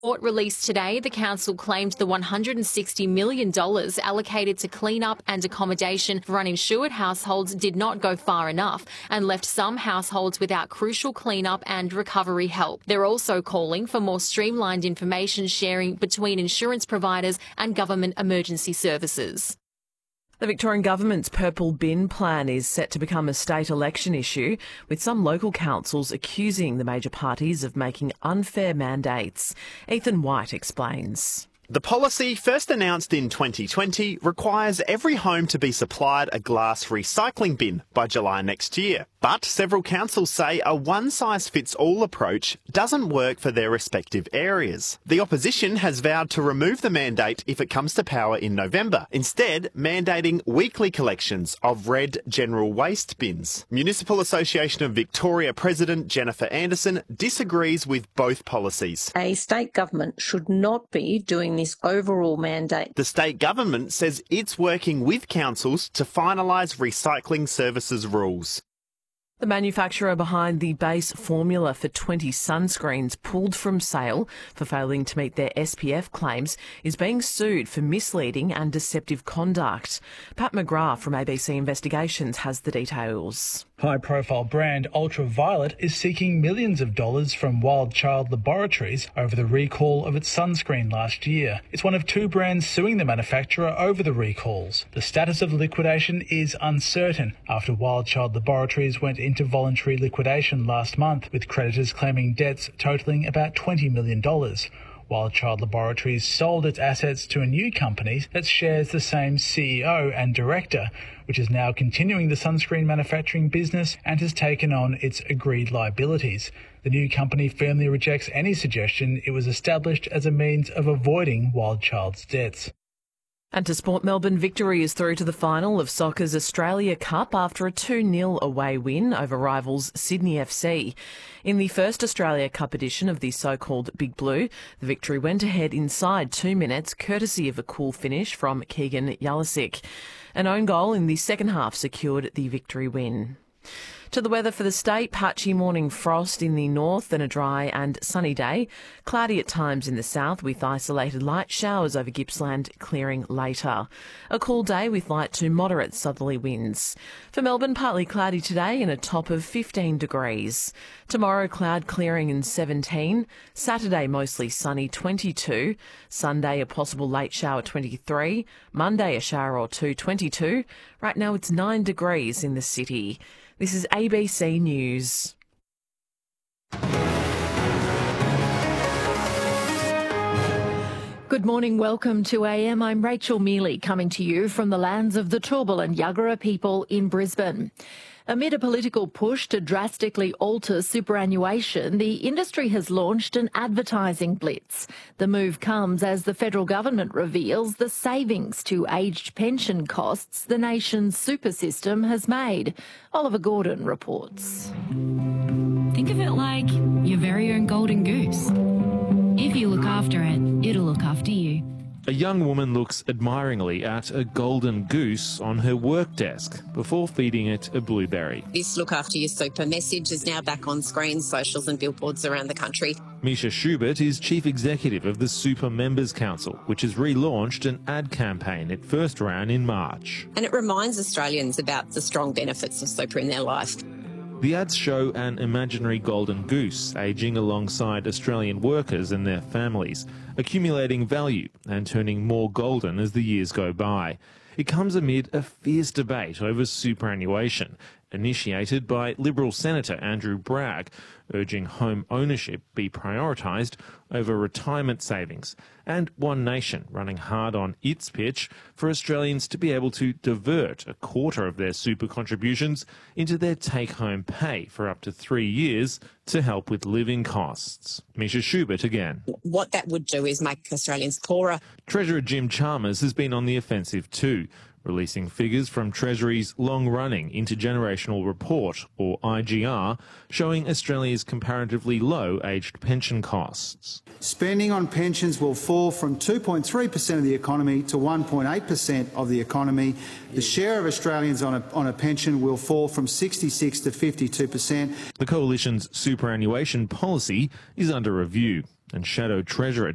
Report released today, the council claimed the $160 million allocated to clean-up and accommodation for uninsured households did not go far enough and left some households without crucial clean-up and recovery help. They're also calling for more streamlined information sharing between insurance providers and government emergency services. The Victorian Government's Purple Bin plan is set to become a state election issue, with some local councils accusing the major parties of making unfair mandates. Ethan White explains. The policy, first announced in 2020, requires every home to be supplied a glass recycling bin by July next year. But several councils say a one-size-fits-all approach doesn't work for their respective areas. The opposition has vowed to remove the mandate if it comes to power in November, instead mandating weekly collections of red general waste bins. Municipal Association of Victoria President Jennifer Anderson disagrees with both policies. A state government should not be doing this overall mandate. The state government says it's working with councils to finalise recycling services rules. The manufacturer behind the base formula for 20 sunscreens pulled from sale for failing to meet their SPF claims is being sued for misleading and deceptive conduct. Pat McGrath from ABC Investigations has the details. High-profile brand Ultraviolet is seeking millions of dollars from Wild Child Laboratories over the recall of its sunscreen last year. It's one of two brands suing the manufacturer over the recalls. The status of liquidation is uncertain after Wild Child Laboratories went into voluntary liquidation last month, with creditors claiming debts totalling about $20 million. Wild Child Laboratories sold its assets to a new company that shares the same CEO and director, which is now continuing the sunscreen manufacturing business and has taken on its agreed liabilities. The new company firmly rejects any suggestion it was established as a means of avoiding Wild Child's debts. And to sport, Melbourne Victory is through to the final of soccer's Australia Cup after a 2-0 away win over rivals Sydney FC. In the first Australia Cup edition of the so-called Big Blue, the Victory went ahead inside 2 minutes, courtesy of a cool finish from Keegan Yalasic. An own goal in the second half secured the Victory win. To the weather for the state, patchy morning frost in the north and a dry and sunny day. Cloudy at times in the south with isolated light showers over Gippsland clearing later. A cool day with light to moderate southerly winds. For Melbourne, partly cloudy today and a top of 15 degrees. Tomorrow, cloud clearing and 17. Saturday, mostly sunny, 22. Sunday, a possible late shower, 23. Monday, a shower or two, 22. Right now, it's 9 degrees in the city. This is ABC News. Good morning, welcome to AM. I'm Rachel Mealy, coming to you from the lands of the Turrbal and Yagara people in Brisbane. Amid a political push to drastically alter superannuation, the industry has launched an advertising blitz. The move comes as the federal government reveals the savings to aged pension costs the nation's super system has made. Oliver Gordon reports. Think of it like your very own golden goose. If you look after it, it'll look after you. A young woman looks admiringly at a golden goose on her work desk before feeding it a blueberry. This Look After Your Super message is now back on screens, socials and billboards around the country. Misha Schubert is Chief Executive of the Super Members Council, which has relaunched an ad campaign it first ran in March. And it reminds Australians about the strong benefits of super in their life. The ads show an imaginary golden goose ageing alongside Australian workers and their families, accumulating value and turning more golden as the years go by. It comes amid a fierce debate over superannuation, initiated by Liberal Senator Andrew Bragg, urging home ownership be prioritised over retirement savings, and One Nation running hard on its pitch for Australians to be able to divert a quarter of their super contributions into their take-home pay for up to 3 years to help with living costs. Misha Schubert again. What that would do is make Australians poorer. Treasurer Jim Chalmers has been on the offensive too, releasing figures from Treasury's long-running Intergenerational Report, or IGR, showing Australia's comparatively low aged pension costs. Spending on pensions will fall from 2.3% of the economy to 1.8% of the economy. The share of Australians on a pension will fall from 66 to 52%. The Coalition's superannuation policy is under review, and Shadow Treasurer